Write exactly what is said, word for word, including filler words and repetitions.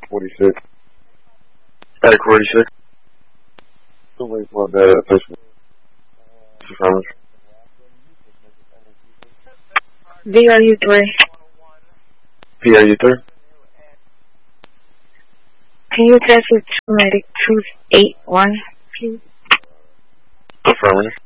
forty-six. Attic forty-six. Still waiting for the patient. Affirmative. V R U three. P R U three. Can you test with medic two eight one, please? Affirmative.